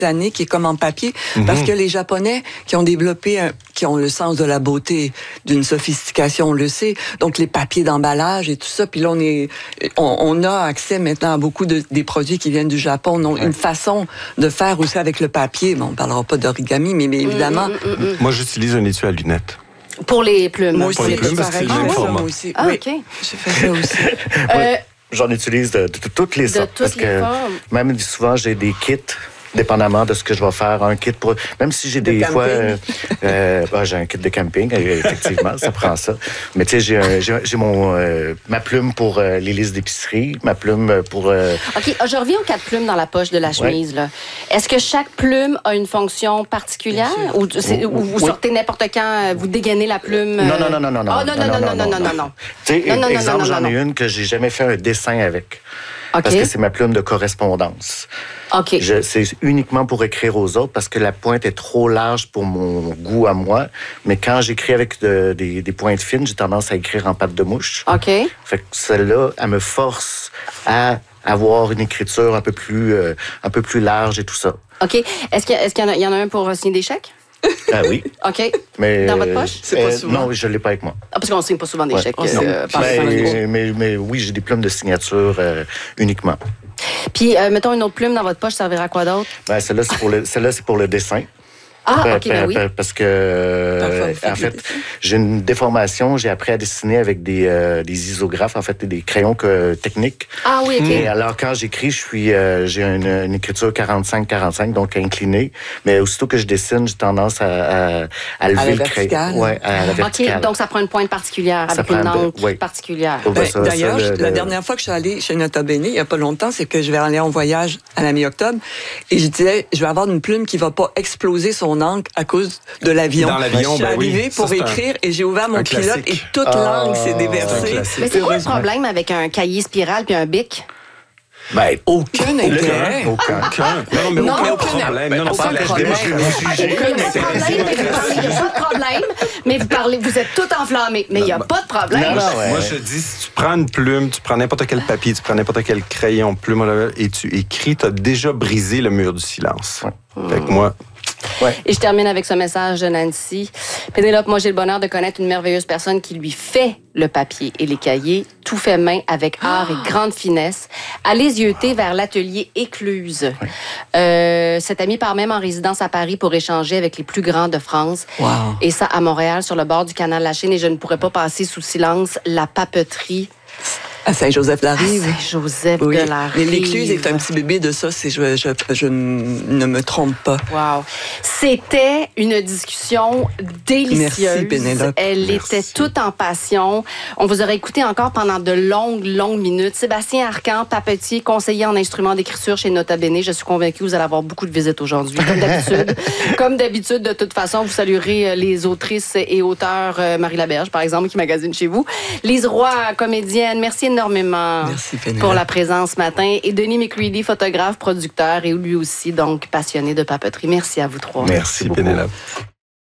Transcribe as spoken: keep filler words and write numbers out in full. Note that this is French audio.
année qui est comme en papier, mm-hmm. parce que les Japonais qui ont développé, un, qui ont le sens de la beauté, d'une sophistication, on le sait, donc les papiers d'emballage et tout ça, puis là on est, on, on a accès maintenant à beaucoup de des produits qui viennent du Japon. On a ouais. une façon de faire aussi avec le papier. Bon, on parlera pas d'origami, mais, mais évidemment. Mm, mm, mm. Moi, j'utilise un étui à lunettes. Pour les plumes. Moi aussi, pour les plumes, parce que c'est le même format. Moi aussi. Ah, oui. OK. J'ai fait ça aussi. euh, J'en utilise de, de, de toutes les de sortes. toutes parce les que formes. Même souvent, j'ai des kits. Dépendamment de ce que je vais faire, un kit pour... Même si j'ai de des camping. fois... Euh, euh, bah, j'ai un kit de camping, effectivement, ça prend ça. Mais tu sais, j'ai, j'ai, j'ai mon, euh, ma plume pour euh, les listes d'épicerie, ma plume pour... Euh... OK, je reviens aux quatre plumes dans la poche de la chemise. Ouais. Là. Est-ce que chaque plume a une fonction particulière? Ou, c'est, ou vous oui. sortez n'importe quand, vous dégainez la plume? Non, non, non, non, non. Oh, non, non, non, non, non, non, non, non. Tu sais, exemple, j'en ai une que j'ai jamais fait un dessin avec. Okay. Parce que c'est ma plume de correspondance. OK. Je, c'est uniquement pour écrire aux autres parce que la pointe est trop large pour mon goût à moi. Mais quand j'écris avec de, des, des pointes fines, j'ai tendance à écrire en patte de mouche. OK. Fait que celle-là, elle me force à avoir une écriture un peu plus, euh, un peu plus large et tout ça. OK. Est-ce qu'il y, est-ce qu'il y, en, a, il y en a un pour signer des chèques? Ah oui. OK. Mais, dans votre poche? C'est pas souvent. Non, je ne l'ai pas avec moi. Ah, parce qu'on ne signe pas souvent des ouais. chèques. Euh, mais, mais, mais oui, j'ai des plumes de signature euh, uniquement. Puis, euh, mettons une autre plume dans votre poche, ça servira à quoi d'autre? Ben, celle-là, c'est pour le, celle-là, c'est pour le dessin. Ah, OK, ben oui. Parce que, euh, en fait, j'ai une déformation. J'ai appris à dessiner avec des, euh, des isographes, en fait, des crayons que, techniques. Ah oui, OK. Et alors, quand j'écris, je suis, euh, j'ai une, une écriture quarante-cinq quarante-cinq, donc inclinée. Mais aussitôt que je dessine, j'ai tendance à, à, à lever à la le crayon. Ouais, à la verticale. OK, donc ça prend une pointe particulière, ça avec une encre oui. particulière. Ben, ça, d'ailleurs, ça, le, la le... dernière fois que je suis allée chez Nota Bene, il n'y a pas longtemps, c'est que je vais aller en voyage à la mi-octobre. Et je disais, je vais avoir une plume qui ne va pas exploser son encre à cause de l'avion. Dans l'avion, je suis ben arrivée oui. pour ça, écrire un, et j'ai ouvert mon pilote et toute ah, l'encre s'est déversée. Mais c'est quoi le problème avec un cahier spirale puis un bic? Ben, aucun intérêt. Aucun. aucun. Non, mais non, aucun, aucun problème. Ben, non, non, aucun pas problème. Je vais Aucun problème. Il n'y a pas de problème. Mais vous parlez, vous êtes tout enflammé. Mais il n'y a pas de problème. Non, non, ouais. Moi, je dis, si tu prends une plume, tu prends n'importe quel papier, tu prends n'importe quel crayon, plume, et tu écris, tu as déjà brisé le mur du silence. Ouais. Fait que moi... Ouais. Et je termine avec ce message de Nancy. Pénélope, moi, j'ai le bonheur de connaître une merveilleuse personne qui lui fait le papier et les cahiers, tout fait main avec art et grande finesse. Allez zioter vers l'atelier Écluse. Ouais. Euh, cette amie part même en résidence à Paris pour échanger avec les plus grands de France. Wow. Et ça, à Montréal, sur le bord du canal La Chine. Et je ne pourrais pas passer sous silence la papeterie. À Saint-Joseph-la-Rive. À Saint-Joseph oui. de la Rive. L'Écluse est un petit bébé de ça, si je, je, je ne me trompe pas. Wow. C'était une discussion délicieuse. Merci, Pénélope. Elle Merci. était toute en passion. On vous aurait écouté encore pendant de longues, longues minutes. Sébastien Arcan, papetier, conseiller en instruments d'écriture chez Nota Bene. Je suis convaincue que vous allez avoir beaucoup de visites aujourd'hui, comme d'habitude. Comme d'habitude, de toute façon, vous saluerez les autrices et auteurs, Marie Laberge, par exemple, qui magasinent chez vous. Lise Roy, comédienne, merci énormément Merci, pour la présence ce matin. Et Denis McCready, photographe, producteur et lui aussi, donc passionné de papeterie. Merci à vous trois. Merci, Merci Pénélope.